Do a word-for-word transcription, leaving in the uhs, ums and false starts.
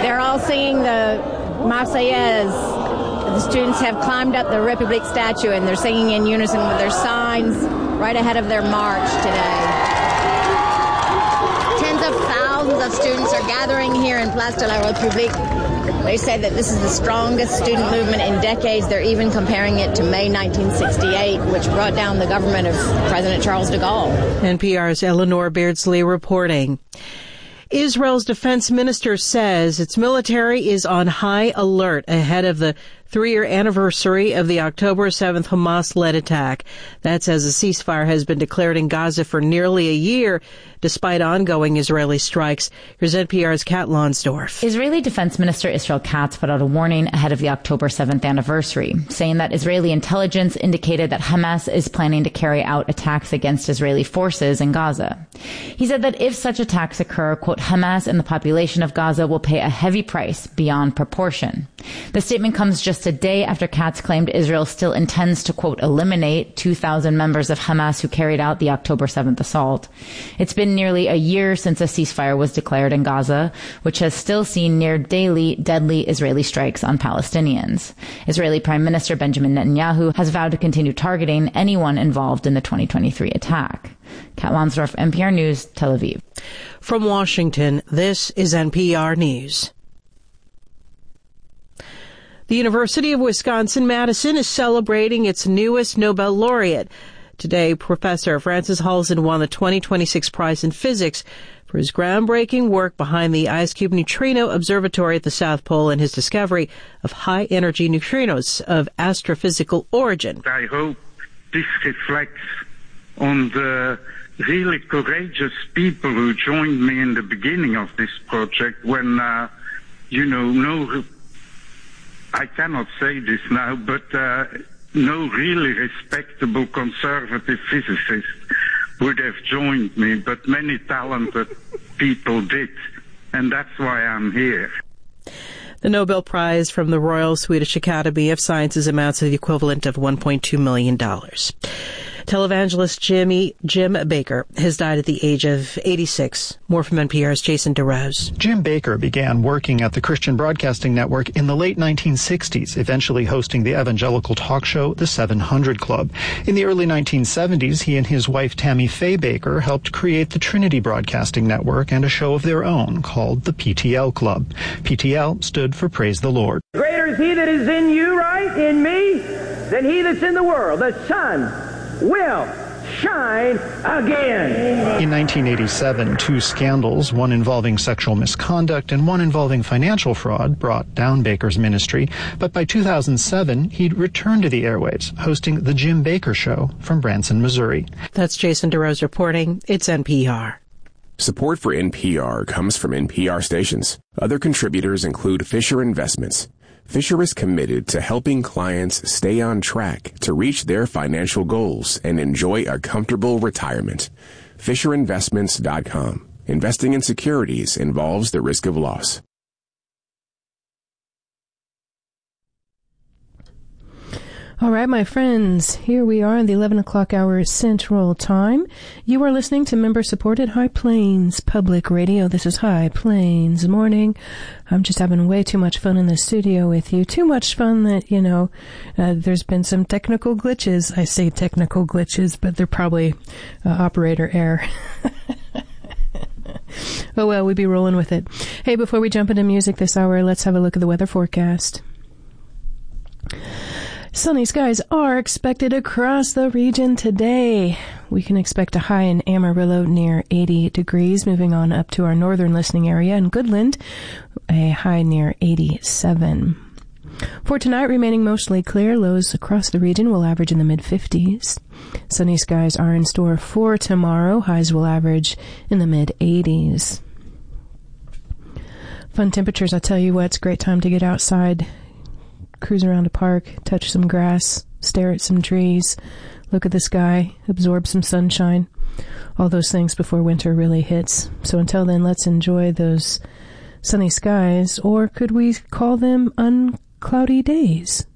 They're all singing the Marseillaise. The students have climbed up the République statue, and they're singing in unison with their signs right ahead of their march today. Tens of thousands of students are gathering here in Place de la République. They say that this is the strongest student movement in decades. They're even comparing it to May nineteen sixty-eight, which brought down the government of President Charles de Gaulle. N P R's Eleanor Beardsley reporting. Israel's defense minister says its military is on high alert ahead of the three-year anniversary of the October seventh Hamas-led attack. That's as a ceasefire has been declared in Gaza for nearly a year, despite ongoing Israeli strikes. Here's N P R's Kat Lonsdorf. Israeli Defense Minister Israel Katz put out a warning ahead of the October seventh anniversary, saying that Israeli intelligence indicated that Hamas is planning to carry out attacks against Israeli forces in Gaza. He said that if such attacks occur, quote, Hamas and the population of Gaza will pay a heavy price beyond proportion. The statement comes just a day after Katz claimed Israel still intends to, quote, eliminate two thousand members of Hamas who carried out the October seventh assault. It's been nearly a year since a ceasefire was declared in Gaza, which has still seen near daily deadly Israeli strikes on Palestinians. Israeli Prime Minister Benjamin Netanyahu has vowed to continue targeting anyone involved in the twenty twenty-three attack. Kat Lonsdorf, N P R News, Tel Aviv. From Washington, this is N P R News. The University of Wisconsin-Madison is celebrating its newest Nobel laureate. Today, Professor Francis Halzen won the twenty twenty-six prize in physics for his groundbreaking work behind the IceCube Neutrino Observatory at the South Pole and his discovery of high-energy neutrinos of astrophysical origin. I hope this reflects on the really courageous people who joined me in the beginning of this project when, uh, you know, no, I cannot say this now, but uh, no really respectable conservative physicist would have joined me, but many talented people did, and that's why I'm here. The Nobel Prize from the Royal Swedish Academy of Sciences amounts to the equivalent of one point two million dollars. Televangelist Jimmy Jim Baker has died at the age of eighty-six. More from N P R's Jason DeRose. Jim Baker began working at the Christian Broadcasting Network in the late nineteen sixties, eventually hosting the evangelical talk show The seven hundred Club. In the early nineteen seventies, he and his wife Tammy Faye Baker helped create the Trinity Broadcasting Network and a show of their own called the P T L Club. P T L stood for Praise the Lord. Greater is he that is in you, right, in me, than he that's in the world. The Son will shine again. In nineteen eighty-seven, two scandals, one involving sexual misconduct and one involving financial fraud, brought down Baker's ministry. But by two thousand seven, he'd returned to the airwaves, hosting The Jim Baker Show from Branson, Missouri. That's Jason DeRose reporting. It's N P R. Support for N P R comes from N P R stations. Other contributors include Fisher Investments. Fisher is committed to helping clients stay on track to reach their financial goals and enjoy a comfortable retirement. Fisher Investments dot com. Investing in securities involves the risk of loss. All right, my friends, here we are in the eleven o'clock hour Central Time. You are listening to member-supported High Plains Public Radio. This is High Plains Morning. I'm just having way too much fun in the studio with you. Too much fun that, you know, uh, there's been some technical glitches. I say technical glitches, but they're probably uh, operator error. Oh, well, we'd be rolling with it. Hey, before we jump into music this hour, let's have a look at the weather forecast. Sunny skies are expected across the region today. We can expect a high in Amarillo near eighty degrees, moving on up to our northern listening area in Goodland, a high near eighty-seven. For tonight, remaining mostly clear, lows across the region will average in the mid-fifties. Sunny skies are in store for tomorrow. Highs will average in the mid-eighties. Fun temperatures, I tell you what, it's a great time to get outside. Cruise around a park, touch some grass, stare at some trees, look at the sky, absorb some sunshine, all those things before winter really hits. So until then, let's enjoy those sunny skies, or could we call them uncloudy days?